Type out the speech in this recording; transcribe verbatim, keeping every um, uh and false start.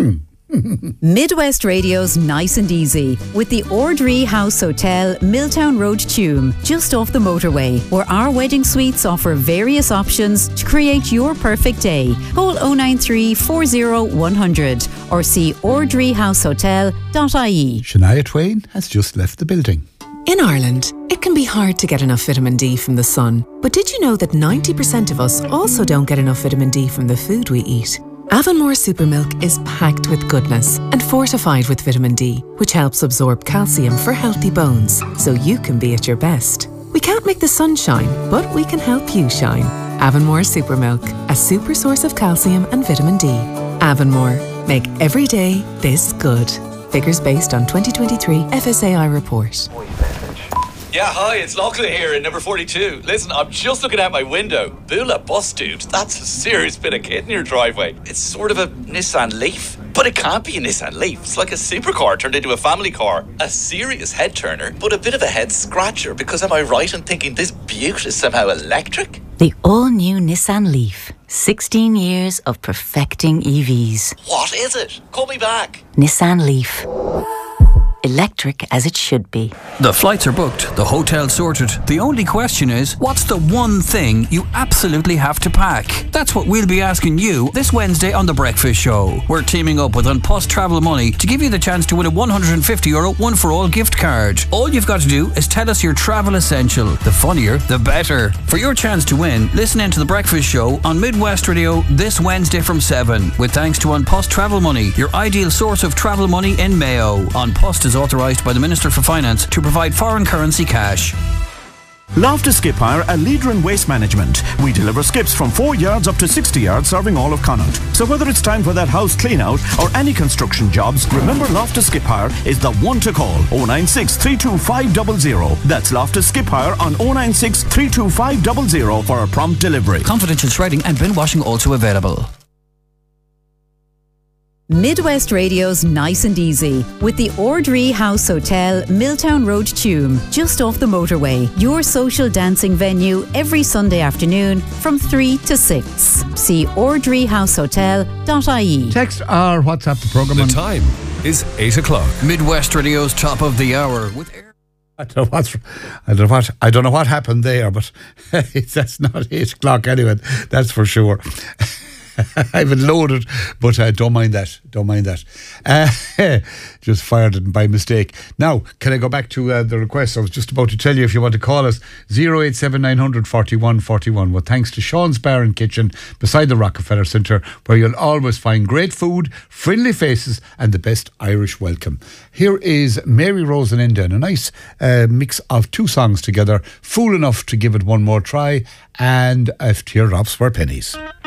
Midwest Radio's Nice and Easy with the Ordree House Hotel, Milltown Road, Tuam, just off the motorway, where our wedding suites offer various options to create your perfect day. Call oh nine three, four oh, one hundred or see ordree house hotel dot I E. Shania Twain has just left the building. In Ireland, it can be hard to get enough vitamin D from the sun. But did you know that ninety percent of us also don't get enough vitamin D from the food we eat? Avonmore Supermilk is packed with goodness and fortified with vitamin D, which helps absorb calcium for healthy bones, so you can be at your best. We can't make the sun shine, but we can help you shine. Avonmore Supermilk, a super source of calcium and vitamin D. Avonmore, make every day this good. Figures based on twenty twenty-three F S A I report. Yeah, hi, it's Lachlan here in number forty-two. Listen, I'm just looking out my window. Bula bus, dude. That's a serious bit of kit in your driveway. It's sort of a Nissan Leaf. But it can't be a Nissan Leaf. It's like a supercar turned into a family car. A serious head turner, but a bit of a head scratcher. Because am I right in thinking this beaut is somehow electric? The all-new Nissan Leaf. sixteen years of perfecting E Vs. What is it? Call me back. Nissan Leaf. Electric as it should be. The flights are booked, the hotel's sorted. The only question is, what's the one thing you absolutely have to pack? That's what we'll be asking you this Wednesday on The Breakfast Show. We're teaming up with An Post Travel Money to give you the chance to win a one hundred fifty euro one for all gift card. All you've got to do is tell us your travel essential. The funnier, the better. For your chance to win, listen in to The Breakfast Show on Midwest Radio this Wednesday from seven. With thanks to An Post Travel Money, your ideal source of travel money in Mayo. An Post is authorised by the Minister for Finance to provide foreign currency cash. Loftus Skip Hire, a leader in waste management. We deliver skips from four yards up to sixty yards, serving all of Connaught. So whether it's time for that house clean out or any construction jobs, remember Loftus Skip Hire is the one to call. oh nine six, three two five zero zero. That's Loftus Skip Hire on oh nine six, three two five zero zero for a prompt delivery. Confidential shredding and bin washing also available. Midwest Radio's Nice and Easy with the Ordree House Hotel, Milltown Road, Tuam, just off the motorway. Your social dancing venue every Sunday afternoon from three to six. See ordree house hotel dot I E. Text or WhatsApp the programme. The time is eight o'clock. Midwest Radio's top of the hour with air. I don't know what's, I don't know what I don't know what happened there, but it's, that's not eight o'clock anyway. That's for sure. I've it loaded, but uh, don't mind that. Don't mind that. Uh, just fired it by mistake. Now, can I go back to uh, the request? I was just about to tell you if you want to call us zero eight seven nine hundred forty-one forty-one. Well, thanks to Sean's Bar and Kitchen beside the Rockefeller Centre, where you'll always find great food, friendly faces, and the best Irish welcome. Here is Mary Rose and Enda, and a nice uh, mix of two songs together. Fool Enough to Give It One More Try, and If Teardrops Were Pennies.